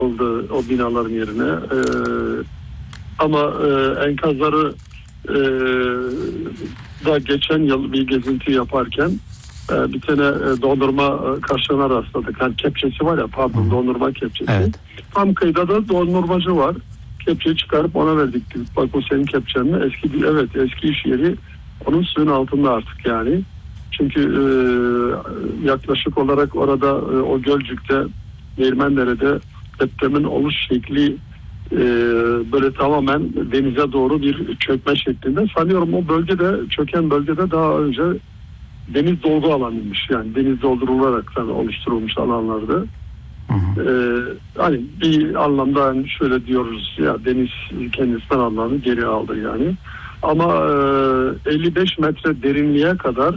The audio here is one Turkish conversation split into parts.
oldu o binaların yerine. Ama enkazları da geçen yıl bir gezinti yaparken bir tane dondurma kaşığına rastladık. Yani kepçesi var ya, dondurma kepçesi. Evet. Tam kıyıda da dondurmacı var. Kepçeyi çıkarıp ona verdik. Bak o senin kepçen mi? Eski iş yeri onun suyun altında artık yani. Çünkü yaklaşık olarak orada o Gölcük'te, Değirmendere'de depremin oluş şekli böyle tamamen denize doğru bir çökme şeklinde. Sanıyorum o bölgede, çöken bölgede daha önce deniz dolgu alanıymış. Yani deniz doldurularak oluşturulmuş alanlardı. Hani bir anlamda yani şöyle diyoruz ya, deniz kendisinden anlamını geri aldı yani. Ama 55 metre derinliğe kadar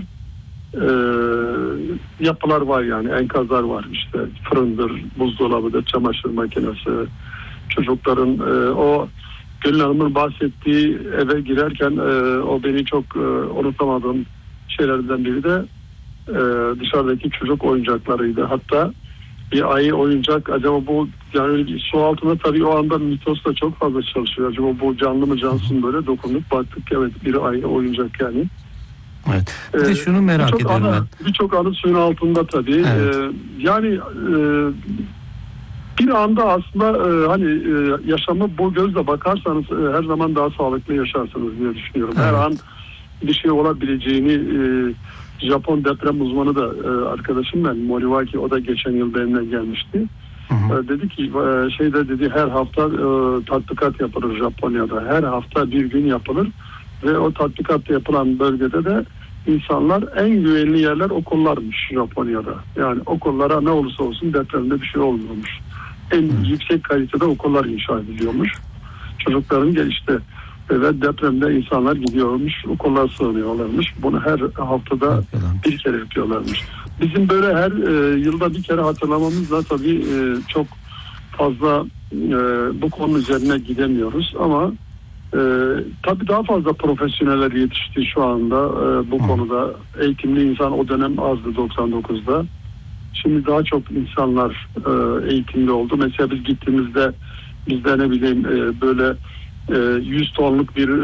yapılar var yani, enkazlar var, işte fırındır, buzdolabıdır, çamaşır makinesi. Çocukların o Gönül Hanım'ın bahsettiği eve girerken o beni çok unutamadığım şeylerden biri de dışarıdaki çocuk oyuncaklarıydı. Hatta bir ayı oyuncak, acaba bu yani su altında tabii o anda mitos da çok fazla çalışıyor. Acaba bu canlı mı cansın, böyle dokunup baktık, evet bir ayı oyuncak yani. Evet. Bir de şunu merak ediyorum ben. Birçok anı suyun altında tabii. Evet. Yani bir anda aslında hani yaşamı bu gözle bakarsanız her zaman daha sağlıklı yaşarsınız diye düşünüyorum. Evet. Her an bir şey olabileceğini Japon deprem uzmanı da arkadaşım ben, Moriwaki, o da geçen yıl benimle gelmişti. Dedi ki dedi her hafta tatbikat yapılır Japonya'da. Her hafta bir gün yapılır ve o tatbikatta yapılan bölgede de insanlar, en güvenli yerler okullarmış Japonya'da. Yani okullara ne olursa olsun depremde bir şey olmuyormuş. En yüksek kalitede okullar inşa ediliyormuş. Çocukların işte ve depremde insanlar gidiyormuş, okullar sığınıyorlarmış. Bunu her haftada bir kere yapıyorlarmış. Bizim böyle her yılda bir kere hatırlamamızla tabii çok fazla bu konu üzerine gidemiyoruz ama tabii daha fazla profesyoneller yetişti şu anda bu konuda. Eğitimli insan o dönem azdı 99'da. Şimdi daha çok insanlar eğitimli oldu. Mesela biz gittiğimizde bizde ne bileyim böyle 100 tonluk bir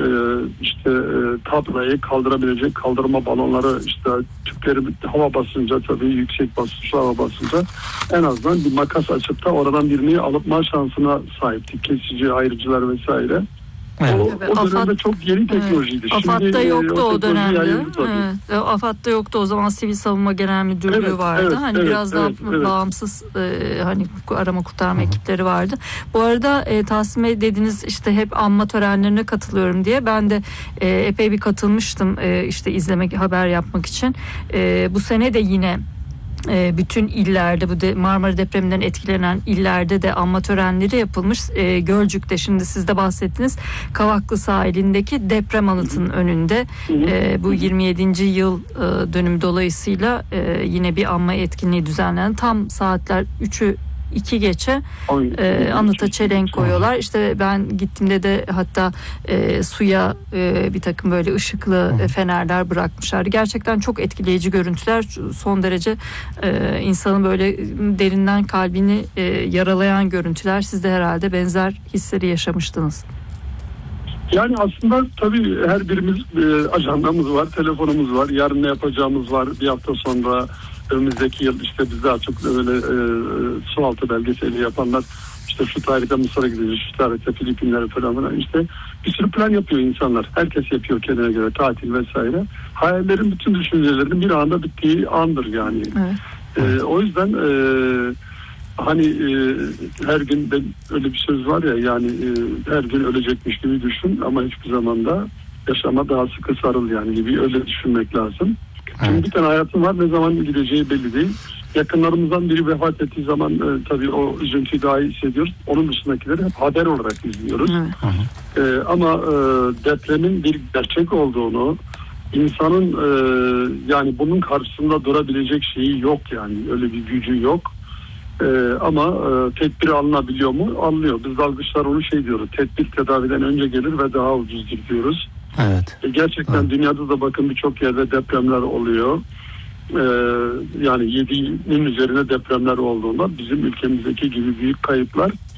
tablayı kaldırabilecek kaldırma balonları, işte tüpleri hava basınca, tabii yüksek basınçlı hava basınca en azından bir makas açıp da oradan birini alıp şansına sahiptik. Kesici, ayrıcılar vesaire. Evet. O dönemde çok yeni teknolojiydi. AFAD'da yoktu o dönemde. Evet. AFAD'da yoktu o zaman, Sivil Savunma Genel Müdürlüğü vardı. Biraz daha bağımsız hani arama kurtarma ekipleri vardı. Bu arada Tahsin Bey dediniz işte hep anma törenlerine katılıyorum diye. Ben de epey bir katılmıştım işte izlemek, haber yapmak için. Bu sene de yine bütün illerde, bu Marmara depreminden etkilenen illerde de anma törenleri yapılmış. Gölcük'te, şimdi siz de bahsettiniz, Kavaklı sahilindeki deprem anıtının önünde bu 27. yıl dönümü dolayısıyla yine bir anma etkinliği düzenlendi. Tam saatler 3'ü 2 geçe anıta çelenk koyuyorlar. İşte ben gittiğimde de hatta suya bir takım böyle ışıklı fenerler bırakmışlar. Gerçekten çok etkileyici görüntüler. Son derece insanın böyle derinden kalbini yaralayan görüntüler. Siz de herhalde benzer hisleri yaşamıştınız. Yani aslında tabii her birimiz ajandamız var, telefonumuz var, yarın ne yapacağımız var, bir hafta sonra, önümüzdeki yıl işte biz daha çok böyle sualtı belgeseli yapanlar işte şu tarihte Mısır'a gideceğiz, şu tarihte Filipinler'e falan, işte bir sürü plan yapıyor insanlar. Herkes yapıyor kendine göre, tatil vesaire. Hayallerin bütün düşüncelerinin bir anda bittiği andır yani. Evet. O yüzden hani her gün öyle bir söz var ya yani her gün ölecekmiş gibi düşün ama hiçbir zaman da yaşama daha sıkı sarıl yani gibi, öyle düşünmek lazım. Çünkü bir tane hayatım var, ne zaman gideceği belli değil. Yakınlarımızdan biri vefat ettiği zaman tabii o üzüntüyü daha iyi hissediyoruz. Onun dışındakileri hep haber olarak izliyoruz. Ama depremin bir gerçek olduğunu, insanın yani bunun karşısında durabilecek şeyi yok yani. Öyle bir gücü yok. Ama tedbir alınabiliyor mu? Alınıyor. Biz dalgıçlar onu diyoruz. Tedbir tedaviden önce gelir ve daha ucuzdur diyoruz. Evet. Gerçekten dünyada da bakın birçok yerde depremler oluyor. Yani 7'nin üzerine depremler olduğunda bizim ülkemizdeki gibi büyük kayıplar